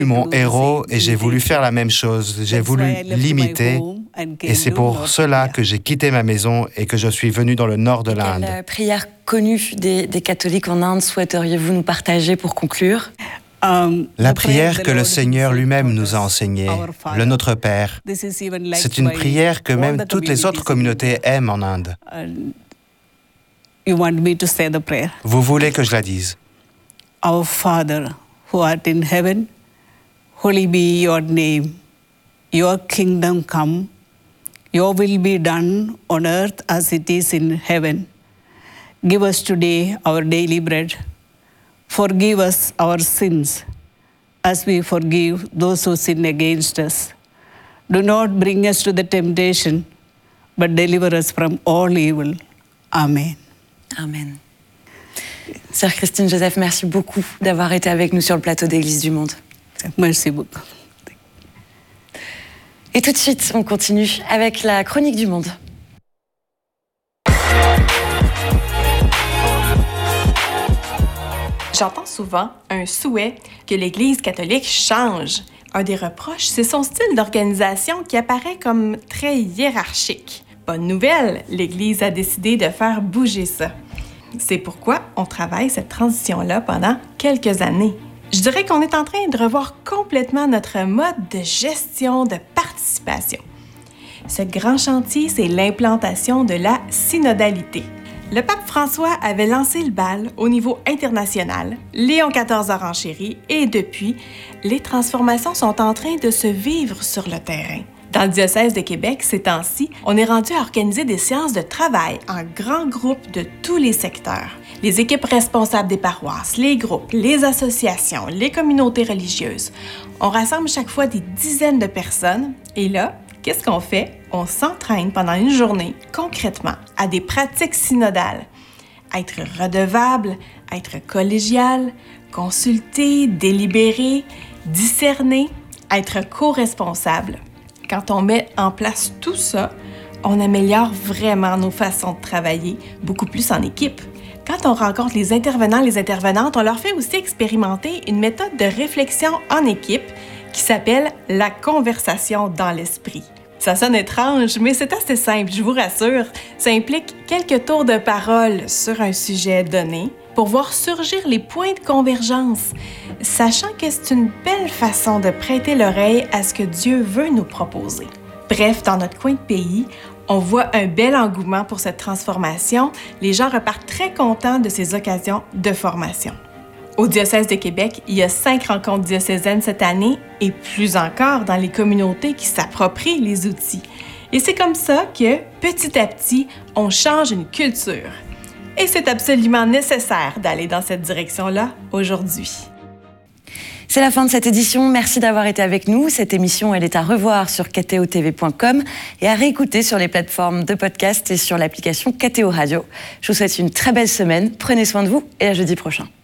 mon héros et j'ai voulu faire la même chose. J'ai voulu l'imiter et c'est pour cela que j'ai quitté ma maison et que je suis venu dans le nord de l'Inde. Quelle prière connue des catholiques en Inde souhaiteriez-vous nous partager pour conclure ? La prière que le Seigneur lui-même nous a enseignée, le Notre Père. C'est une prière que même toutes les autres communautés aiment en Inde. Vous voulez que je la dise? Our Father, who art in heaven, holy be your name. Your kingdom come, your will be done on earth as it is in heaven. Give us today our daily bread. Forgive us our sins, as we forgive those who sin against us. Do not bring us to the temptation, but deliver us from all evil. Amen. Amen. Sœur Christine Joseph, merci beaucoup d'avoir été avec nous sur le plateau d'Église du Monde. Merci beaucoup. Et tout de suite, on continue avec la chronique du Monde. J'entends souvent un souhait que l'Église catholique change. Un des reproches, c'est son style d'organisation qui apparaît comme très hiérarchique. Bonne nouvelle, l'Église a décidé de faire bouger ça. C'est pourquoi on travaille cette transition-là pendant quelques années. Je dirais qu'on est en train de revoir complètement notre mode de gestion, de participation. Ce grand chantier, c'est l'implantation de la synodalité. Le pape François avait lancé le bal au niveau international, Léon XIV a renchéri et depuis, les transformations sont en train de se vivre sur le terrain. Dans le diocèse de Québec, ces temps-ci, on est rendu à organiser des séances de travail en grands groupes de tous les secteurs. Les équipes responsables des paroisses, les groupes, les associations, les communautés religieuses. On rassemble chaque fois des dizaines de personnes et là, qu'est-ce qu'on fait? On s'entraîne pendant une journée, concrètement, à des pratiques synodales. Être redevable, être collégial, consulter, délibérer, discerner, être co-responsable. Quand on met en place tout ça, on améliore vraiment nos façons de travailler, beaucoup plus en équipe. Quand on rencontre les intervenants, les intervenantes, on leur fait aussi expérimenter une méthode de réflexion en équipe qui s'appelle la conversation dans l'esprit. Ça sonne étrange, mais c'est assez simple, je vous rassure. Ça implique quelques tours de parole sur un sujet donné pour voir surgir les points de convergence, sachant que c'est une belle façon de prêter l'oreille à ce que Dieu veut nous proposer. Bref, dans notre coin de pays, on voit un bel engouement pour cette transformation. Les gens repartent très contents de ces occasions de formation. Au diocèse de Québec, il y a 5 rencontres diocésaines cette année et plus encore dans les communautés qui s'approprient les outils. Et c'est comme ça que, petit à petit, on change une culture. Et c'est absolument nécessaire d'aller dans cette direction-là aujourd'hui. C'est la fin de cette édition. Merci d'avoir été avec nous. Cette émission, elle est à revoir sur kto-tv.com et à réécouter sur les plateformes de podcast et sur l'application KTO Radio. Je vous souhaite une très belle semaine. Prenez soin de vous et à jeudi prochain.